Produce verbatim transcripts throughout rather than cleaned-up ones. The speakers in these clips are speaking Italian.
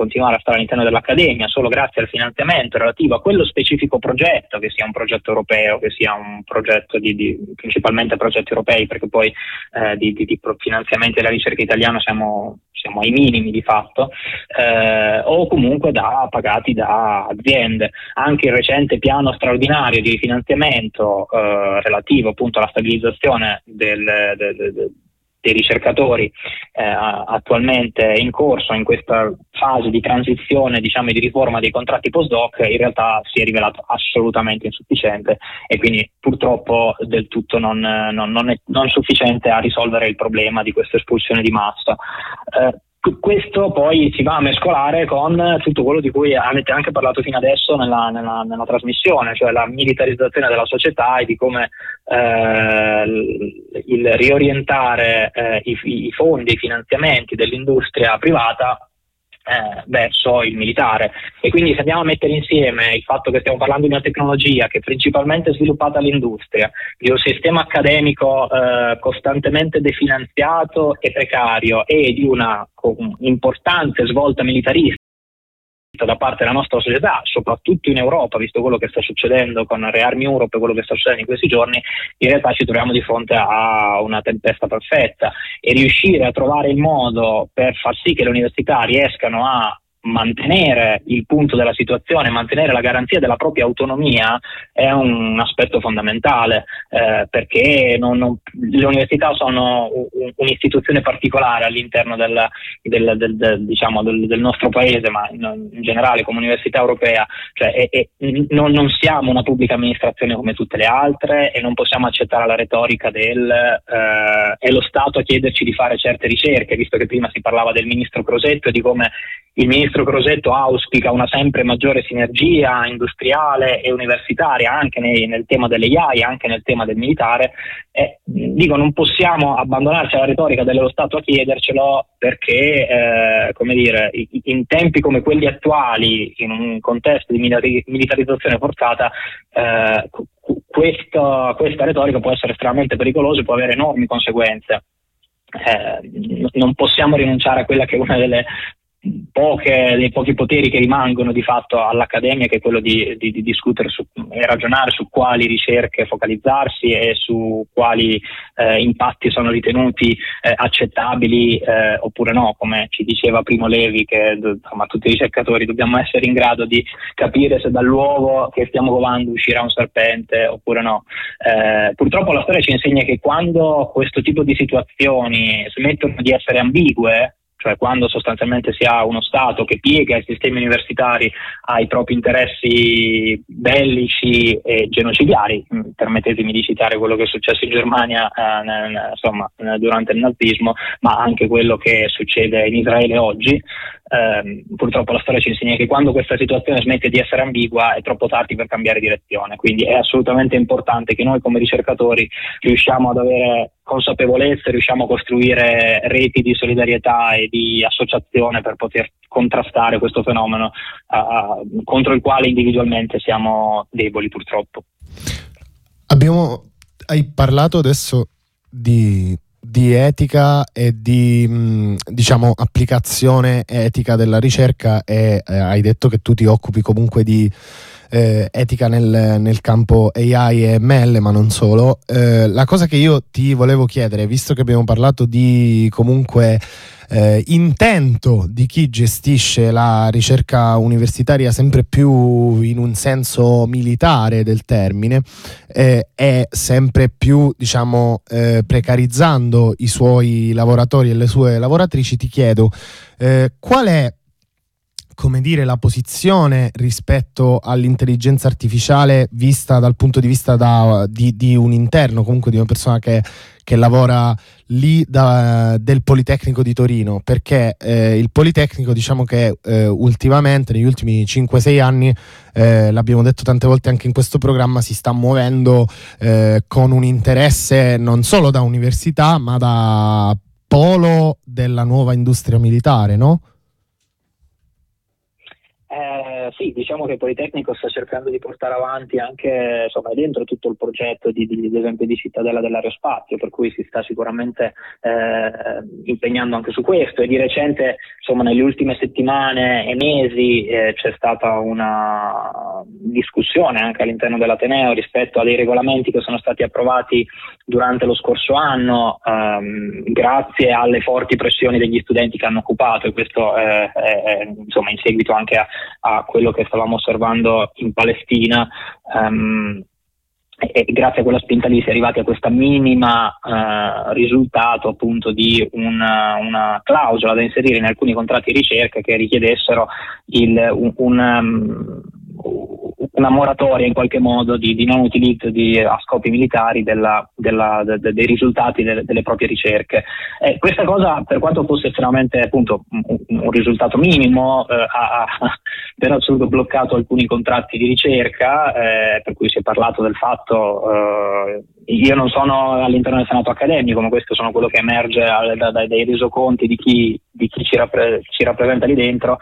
continuare a stare all'interno dell'Accademia solo grazie al finanziamento relativo a quello specifico progetto, che sia un progetto europeo, che sia un progetto di, di principalmente progetti europei, perché poi eh, di, di, di finanziamenti della ricerca italiana siamo, siamo ai minimi di fatto, eh, o comunque da pagati da aziende. Anche il recente piano straordinario di finanziamento eh, relativo appunto alla stabilizzazione del, del, del dei ricercatori eh, attualmente in corso in questa fase di transizione, diciamo, di riforma dei contratti postdoc, in realtà si è rivelato assolutamente insufficiente e quindi purtroppo del tutto non, non, non è non sufficiente a risolvere il problema di questa espulsione di massa. Eh, Questo poi si va a mescolare con tutto quello di cui avete anche parlato fino adesso nella, nella, nella trasmissione, cioè la militarizzazione della società e di come eh, il riorientare eh, i, i fondi, i finanziamenti dell'industria privata Eh, verso il militare. E quindi se andiamo a mettere insieme il fatto che stiamo parlando di una tecnologia che è principalmente sviluppata all'industria, di un sistema accademico eh, costantemente definanziato e precario e di una con importante svolta militarista da parte della nostra società, soprattutto in Europa, visto quello che sta succedendo con Rearm Europe e quello che sta succedendo in questi giorni, in realtà ci troviamo di fronte a una tempesta perfetta, e riuscire a trovare il modo per far sì che le università riescano a mantenere il punto della situazione, mantenere la garanzia della propria autonomia è un aspetto fondamentale, eh, perché non, non, le università sono un, un'istituzione particolare all'interno del, del, del, del, diciamo, del, del nostro paese, ma in, in generale come università europea, cioè, e, e, non, non siamo una pubblica amministrazione come tutte le altre e non possiamo accettare la retorica del eh, è lo Stato a chiederci di fare certe ricerche, visto che prima si parlava del ministro Crosetto e di come il ministro Crosetto auspica una sempre maggiore sinergia industriale e universitaria anche nei, nel tema delle A I, anche nel tema del militare. E, dico, non possiamo abbandonarci alla retorica dello Stato a chiedercelo, perché eh, come dire, in tempi come quelli attuali, in un contesto di militarizzazione forzata, eh, questa, questa retorica può essere estremamente pericolosa e può avere enormi conseguenze. Eh, non possiamo rinunciare a quella che è una delle poche dei pochi poteri che rimangono di fatto all'Accademia, che è quello di, di, di discutere su, e ragionare su quali ricerche focalizzarsi e su quali eh, impatti sono ritenuti eh, accettabili eh, oppure no, come ci diceva Primo Levi, che insomma tutti i ricercatori dobbiamo essere in grado di capire se dall'uovo che stiamo covando uscirà un serpente oppure no. Eh, purtroppo la storia ci insegna che quando questo tipo di situazioni smettono di essere ambigue, cioè quando sostanzialmente si ha uno Stato che piega i sistemi universitari ai propri interessi bellici e genocidiari, permettetemi di citare quello che è successo in Germania eh, nel, insomma, durante il nazismo, ma anche quello che succede in Israele oggi, eh, purtroppo la storia ci insegna che quando questa situazione smette di essere ambigua è troppo tardi per cambiare direzione. Quindi è assolutamente importante che noi come ricercatori riusciamo ad avere consapevolezza, riusciamo a costruire reti di solidarietà e di associazione per poter contrastare questo fenomeno uh, contro il quale individualmente siamo deboli, purtroppo. Abbiamo hai parlato adesso di di etica e di mh, diciamo applicazione etica della ricerca e eh, hai detto che tu ti occupi comunque di eh, etica nel, nel campo A I e M L, ma non solo. Eh, la cosa che io ti volevo chiedere, visto che abbiamo parlato di comunque eh, intento di chi gestisce la ricerca universitaria sempre più in un senso militare del termine, eh, è sempre più diciamo eh, precarizzando i suoi lavoratori e le sue lavoratrici, ti chiedo eh, qual è, come dire, la posizione rispetto all'intelligenza artificiale vista dal punto di vista da, di, di un interno, comunque di una persona che, che lavora lì da, del Politecnico di Torino, perché eh, il Politecnico, diciamo che eh, ultimamente negli ultimi cinque sei anni, eh, l'abbiamo detto tante volte anche in questo programma, si sta muovendo eh, con un interesse non solo da università ma da polo della nuova industria militare, no? Eh, sì, diciamo che il Politecnico sta cercando di portare avanti anche, insomma, dentro tutto il progetto di, di, ad esempio di cittadella dell'aerospazio, per cui si sta sicuramente eh, impegnando anche su questo, e di recente, insomma, nelle ultime settimane e mesi eh, c'è stata una discussione anche all'interno dell'Ateneo rispetto a dei regolamenti che sono stati approvati durante lo scorso anno ehm, grazie alle forti pressioni degli studenti che hanno occupato, e questo eh, è, insomma, in seguito anche a a quello che stavamo osservando in Palestina, um, e, e grazie a quella spinta lì si è arrivati a questa minima uh, risultato appunto di una, una clausola da inserire in alcuni contratti di ricerca che richiedessero il, un, un um, una moratoria in qualche modo di, di non utilizzo di, a scopi militari della, della, de, de, dei risultati delle, delle proprie ricerche. Eh, questa cosa, per quanto fosse estremamente appunto un, un risultato minimo, eh, ha, ha per assoluto bloccato alcuni contratti di ricerca, eh, per cui si è parlato del fatto, eh, io non sono all'interno del Senato accademico, ma questo sono quello che emerge da, da, dai resoconti di chi, di chi ci, rappre, ci rappresenta lì dentro,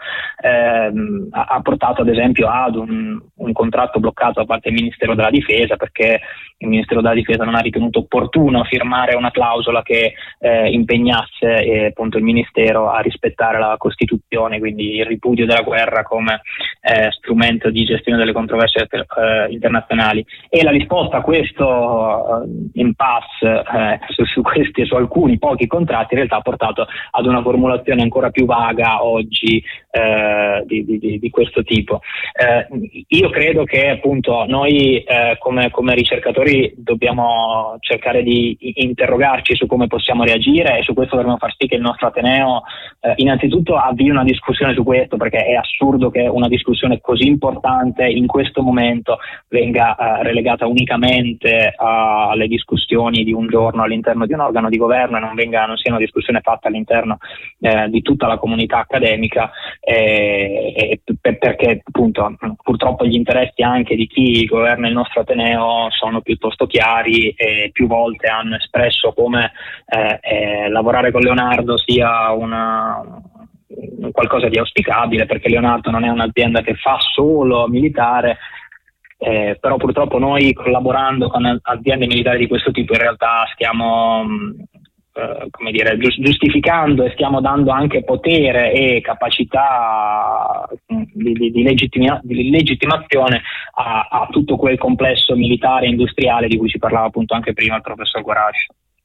ehm, ha, ha portato ad esempio ad un, un contratto bloccato da parte del Ministero della Difesa, perché il Ministero della Difesa non ha ritenuto opportuno firmare una clausola che eh, impegnasse eh, appunto il Ministero a rispettare la Costituzione, quindi il ripudio della guerra come eh, strumento di gestione delle controversie eh, internazionali. E la risposta a questo eh, impasse eh, su, su questi e su alcuni pochi contratti in realtà ha portato ad una formulazione ancora più vaga oggi eh, di, di, di questo tipo. Eh, io credo che appunto noi eh, come, come ricercatori dobbiamo cercare di interrogarci su come possiamo reagire, e su questo dovremmo far sì che il nostro Ateneo eh, innanzitutto avvii una discussione su questo, perché è assurdo che una discussione così importante in questo momento venga eh, relegata unicamente uh, alle discussioni di un giorno all'interno di un organo di governo, e non venga, non sia una discussione fatta all'interno eh, di tutta la comunità accademica, eh, eh, per, perché appunto purtroppo gli interessi anche di chi governa il nostro Ateneo sono piuttosto chiari, e più volte hanno espresso come eh, eh, lavorare con Leonardo sia una qualcosa di auspicabile, perché Leonardo non è un'azienda che fa solo militare, eh, però purtroppo noi, collaborando con aziende militari di questo tipo, in realtà stiamo eh, come dire, giustificando e stiamo dando anche potere e capacità di, di, di, legittima, di legittimazione a, a tutto quel complesso militare e industriale di cui ci parlava appunto anche prima il professor Guarash.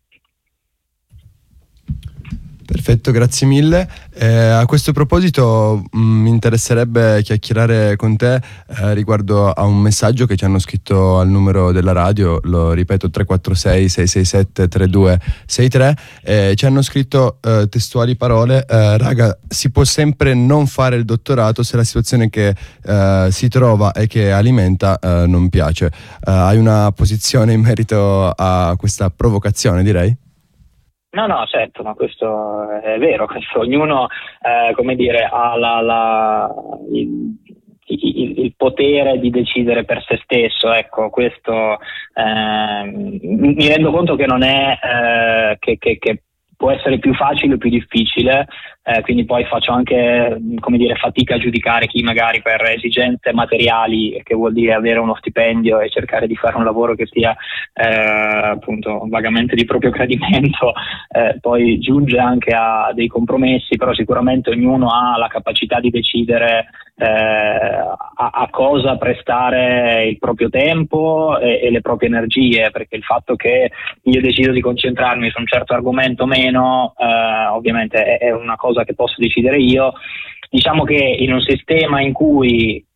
Perfetto, grazie mille. Eh, a questo proposito mh, mi interesserebbe chiacchierare con te eh, riguardo a un messaggio che ci hanno scritto al numero della radio, lo ripeto, tre quattro sei sei sei sette tre due sei tre. Eh, ci hanno scritto eh, testuali parole: eh, raga, si può sempre non fare il dottorato se la situazione che eh, si trova e che alimenta eh, non piace. Eh, hai una posizione in merito a questa provocazione, direi? No, no, certo, ma questo è vero, questo, ognuno, eh, come dire, ha la, la, il, il, il potere di decidere per se stesso, ecco, questo eh, mi rendo conto che non è, eh, che, che, che può essere più facile o più difficile, eh, quindi poi faccio anche, come dire, fatica a giudicare chi magari per esigenze materiali, che vuol dire avere uno stipendio e cercare di fare un lavoro che sia eh, appunto vagamente di proprio gradimento, eh, poi giunge anche a dei compromessi, però sicuramente ognuno ha la capacità di decidere eh, a, a cosa prestare il proprio tempo e, e le proprie energie, perché il fatto che io decido di concentrarmi su un certo argomento o meno, eh, ovviamente è, è una cosa che posso decidere io. Diciamo che in un sistema in cui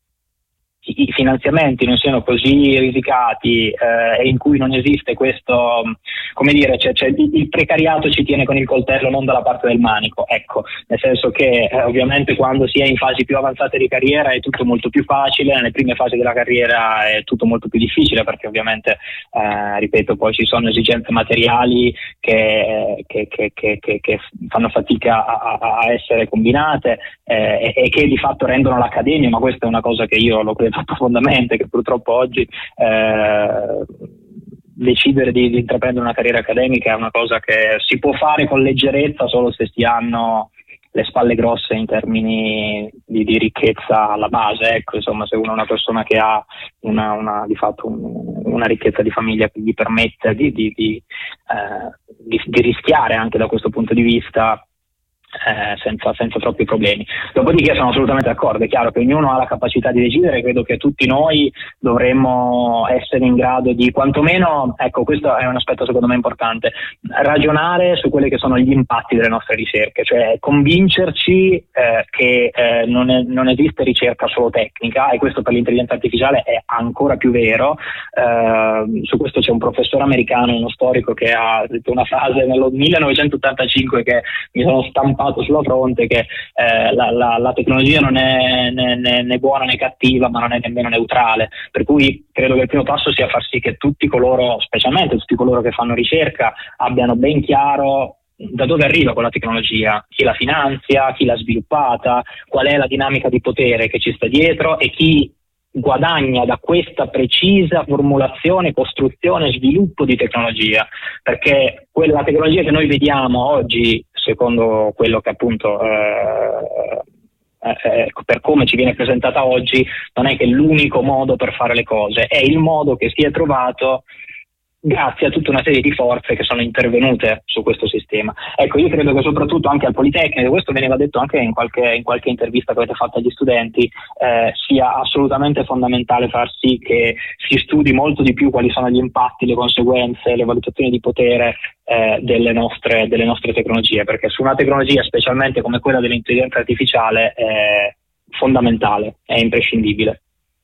i finanziamenti non siano così risicati eh, e in cui non esiste questo, come dire, cioè, cioè il precariato ci tiene con il coltello non dalla parte del manico, ecco, nel senso che eh, ovviamente quando si è in fasi più avanzate di carriera è tutto molto più facile, nelle prime fasi della carriera è tutto molto più difficile, perché ovviamente eh, ripeto, poi ci sono esigenze materiali che, che, che, che, che, che fanno fatica a, a essere combinate eh, e, e che di fatto rendono l'accademia, ma questa è una cosa che io lo credo profondamente, che purtroppo oggi eh, decidere di, di intraprendere una carriera accademica è una cosa che si può fare con leggerezza solo se si hanno le spalle grosse in termini di, di ricchezza alla base, ecco, insomma, se uno è una persona che ha una, una di fatto un, una ricchezza di famiglia che gli permette di, di, di, eh, di, di rischiare anche da questo punto di vista, Eh, senza, senza troppi problemi. Dopodiché sono assolutamente d'accordo, è chiaro che ognuno ha la capacità di decidere, credo che tutti noi dovremmo essere in grado di, quantomeno, ecco, questo è un aspetto secondo me importante, ragionare su quelli che sono gli impatti delle nostre ricerche, cioè convincerci eh, che eh, non, è, non esiste ricerca solo tecnica, e questo per l'intelligenza artificiale è ancora più vero. Eh, su questo c'è un professore americano, uno storico, che ha detto una frase nel millenovecentottantacinque che mi sono stampato sulla fronte, che eh, la, la, la tecnologia non è né, né, né buona né cattiva, ma non è nemmeno neutrale, per cui credo che il primo passo sia far sì che tutti coloro, specialmente tutti coloro che fanno ricerca, abbiano ben chiaro da dove arriva quella tecnologia, chi la finanzia, chi l'ha sviluppata, qual è la dinamica di potere che ci sta dietro e chi guadagna da questa precisa formulazione, costruzione, sviluppo di tecnologia, perché quella tecnologia che noi vediamo oggi, secondo quello che appunto eh, eh, per come ci viene presentata oggi, non è che l'unico modo per fare le cose, è il modo che si è trovato grazie a tutta una serie di forze che sono intervenute su questo sistema. Ecco, io credo che soprattutto anche al Politecnico, questo veniva detto anche in qualche, in qualche intervista che avete fatto agli studenti, eh, sia assolutamente fondamentale far sì che si studi molto di più quali sono gli impatti, le conseguenze, le valutazioni di potere eh, delle nostre, delle nostre tecnologie, perché su una tecnologia specialmente come quella dell'intelligenza artificiale è fondamentale, è imprescindibile.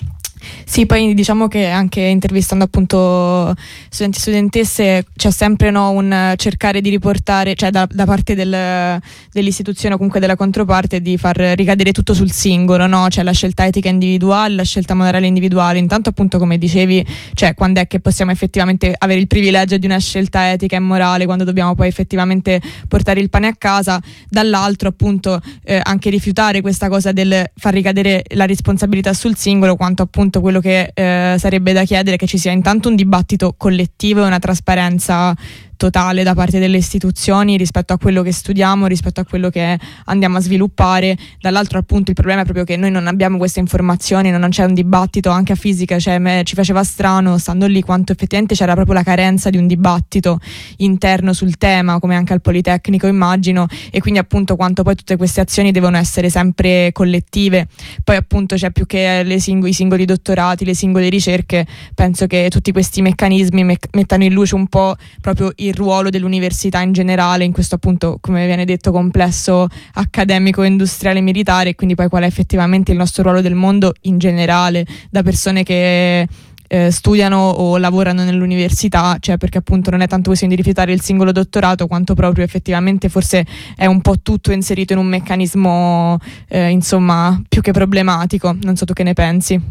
Sì, poi diciamo che anche intervistando appunto studenti e studentesse c'è sempre, no, un cercare di riportare, cioè da, da parte del, dell'istituzione o comunque della controparte, di far ricadere tutto sul singolo, no? Cioè la scelta etica individuale, la scelta morale individuale. Intanto appunto, come dicevi, cioè quando è che possiamo effettivamente avere il privilegio di una scelta etica e morale, quando dobbiamo poi effettivamente portare il pane a casa. Dall'altro appunto eh, anche rifiutare questa cosa del far ricadere la responsabilità sul singolo, quanto appunto quello che eh, sarebbe da chiedere è che ci sia intanto un dibattito collettivo e una trasparenza totale da parte delle istituzioni rispetto a quello che studiamo, rispetto a quello che andiamo a sviluppare. Dall'altro appunto il problema è proprio che noi non abbiamo queste informazioni, non c'è un dibattito. Anche a fisica, cioè me, ci faceva strano stando lì quanto effettivamente c'era proprio la carenza di un dibattito interno sul tema, come anche al Politecnico immagino, e quindi appunto quanto poi tutte queste azioni devono essere sempre collettive. Poi appunto c'è più che le sing- i singoli dottorati, le singole ricerche, penso che tutti questi meccanismi me- mettano in luce un po' proprio il ruolo dell'università in generale in questo appunto, come viene detto, complesso accademico, industriale, militare, e quindi poi qual è effettivamente il nostro ruolo del mondo in generale, da persone che eh, studiano o lavorano nell'università, cioè perché appunto non è tanto questione di rifiutare il singolo dottorato, quanto proprio effettivamente forse è un po' tutto inserito in un meccanismo eh, insomma più che problematico. Non so tu che ne pensi.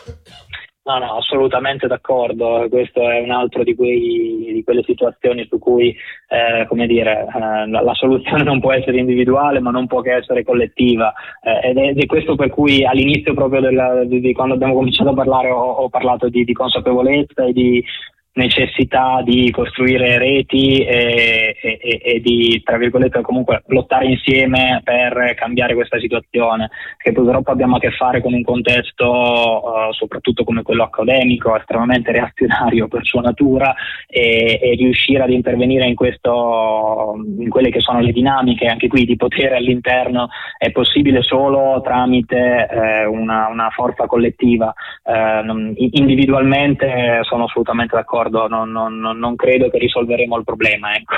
No, no, assolutamente d'accordo. Questo è un altro di quei di quelle situazioni su cui, eh, come dire, eh, la, la soluzione non può essere individuale, ma non può che essere collettiva. Eh, ed, è, ed è questo per cui all'inizio proprio della, di, di quando abbiamo cominciato a parlare ho, ho parlato di, di consapevolezza e di necessità di costruire reti e, e, e di, tra virgolette, comunque lottare insieme per cambiare questa situazione, che purtroppo abbiamo a che fare con un contesto uh, soprattutto come quello accademico estremamente reazionario per sua natura, e, e riuscire ad intervenire in questo, in quelle che sono le dinamiche anche qui di potere all'interno è possibile solo tramite eh, una, una forza collettiva. Eh, non, individualmente sono assolutamente d'accordo. Non, non, non credo che risolveremo il problema, ecco.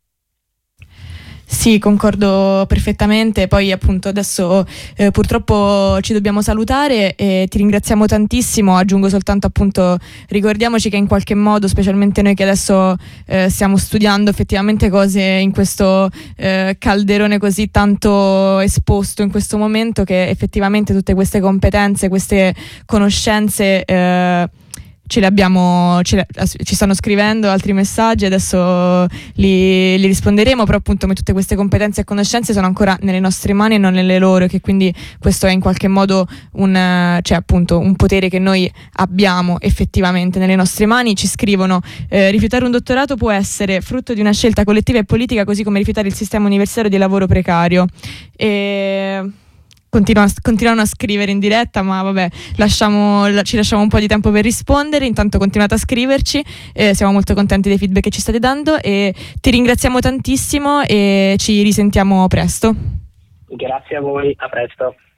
Sì, concordo perfettamente. Poi appunto adesso eh, purtroppo ci dobbiamo salutare e ti ringraziamo tantissimo. Aggiungo soltanto appunto, ricordiamoci che in qualche modo, specialmente noi che adesso eh, stiamo studiando effettivamente cose in questo eh, calderone così tanto esposto in questo momento, che effettivamente tutte queste competenze, queste conoscenze eh, ce li abbiamo, ce li, ci stanno scrivendo altri messaggi, adesso li, li risponderemo, però appunto come tutte queste competenze e conoscenze sono ancora nelle nostre mani e non nelle loro, che quindi questo è in qualche modo un, cioè appunto un potere che noi abbiamo effettivamente nelle nostre mani. Ci scrivono eh, rifiutare un dottorato può essere frutto di una scelta collettiva e politica, così come rifiutare il sistema universitario di lavoro precario. E Continua, continuano a scrivere in diretta, ma vabbè, lasciamo, ci lasciamo un po' di tempo per rispondere. Intanto continuate a scriverci, eh, siamo molto contenti dei feedback che ci state dando e ti ringraziamo tantissimo e ci risentiamo presto. Grazie a voi, a presto.